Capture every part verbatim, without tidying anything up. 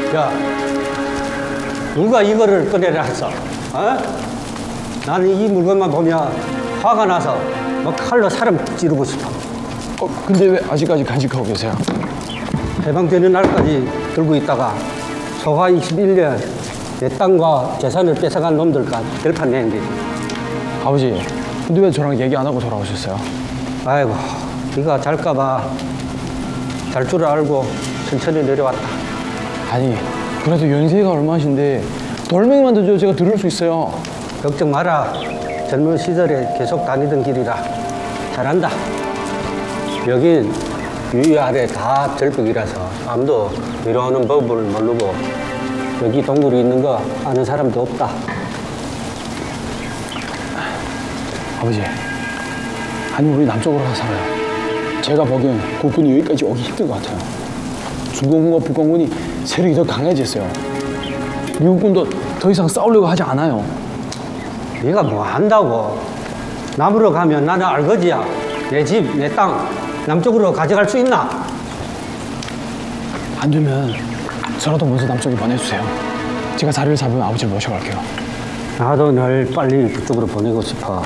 야, 누가 이거를 꺼내라 했어? 어? 나는 이 물건만 보면 화가 나서 뭐 칼로 사람 찌르고 싶어. 어, 근데 왜 아직까지 간직하고 계세요? 해방되는 날까지 들고 있다가 소화 이십일 년 내 땅과 재산을 뺏어간 놈들과 결판 내는 거지. 아버지, 근데 왜 저랑 얘기 안 하고 돌아오셨어요? 아이고, 네가 잘까봐 잘 줄 알고 천천히 내려왔다. 아니, 그래도 연세가 얼마신데 돌멩이만 던져도 제가 들을 수 있어요. 걱정 마라. 젊은 시절에 계속 다니던 길이라 잘한다. 여긴 위 아래 다 절벽이라서 아무도 내려오는 법을 모르고 여기 동굴이 있는 거 아는 사람도 없다. 아버지, 아니 우리 남쪽으로 가서 살아요. 제가 보기엔 국군이 여기까지 오기 힘들 것 같아요. 중공군과 북공군이 세력이 더 강해졌어요. 미국군도 더 이상 싸우려고 하지 않아요. 네가 뭐 한다고? 남으로 가면 나는 알거지야. 내 집, 내 땅 남쪽으로 가져갈 수 있나? 안 되면 저라도 먼저 남쪽에 보내주세요. 제가 자리를 잡으면 아버지를 모셔갈게요. 나도 널 빨리 그쪽으로 보내고 싶어.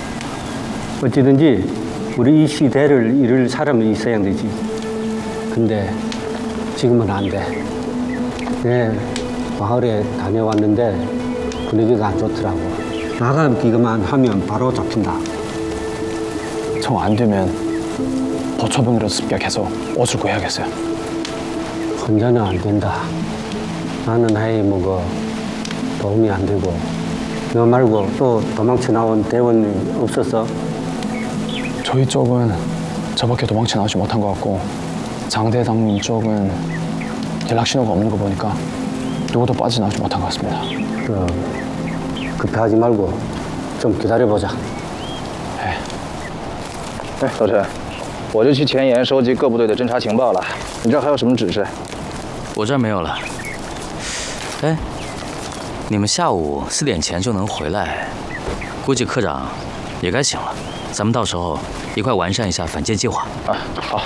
어찌든지 우리 이 시대를 이룰 사람이 있어야 되지. 근데 지금은 안 돼. 내 마을에 다녀왔는데 분위기가 안 좋더라고. 나가기만 하면 바로 잡힌다. 정 안 되면 보초병이라도 습격해서 옷을 구해야겠어요. 혼자는 안 된다. 나는 나이 먹어 도움이 안 되고. 너 말고 또 도망쳐 나온 대원이 없었어? 저희 쪽은 저밖에 도망쳐 나오지 못한 것 같고 장대장님 쪽은 연락 신호가 없는 거 보니까 누구도 빠져나오지 못한 것 같습니다. 어, 급해하지 말고 좀 기다려보자. 네. 哎，老陈，我就去前沿收集各部队的侦察情报了。你这儿还有什么指示？ 我这儿没有了。哎，你们下午四点前就能回来，估计科长也该醒了。咱们到时候一块完善一下反间计划。 啊，好。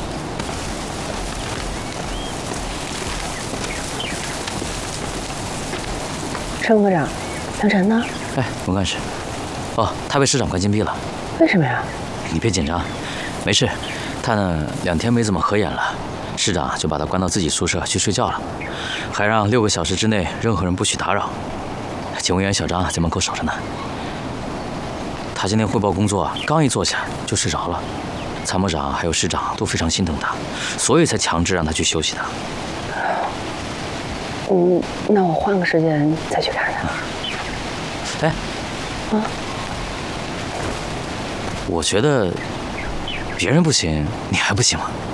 陈科长，杨晨呢？ 哎，文干事。哦，他被师长关禁闭了。 为什么呀？ 你别紧张，没事。他呢两天没怎么合眼了，师长就把他关到自己宿舍去睡觉了，还让六个小时之内任何人不许打扰。警卫员小张在门口守着呢。他今天汇报工作，刚一坐下就睡着了。参谋长还有师长都非常心疼他，所以才强制让他去休息的。 嗯，那我换个时间再去看看。 哎， 啊， 我觉得别人不行，你还不行吗？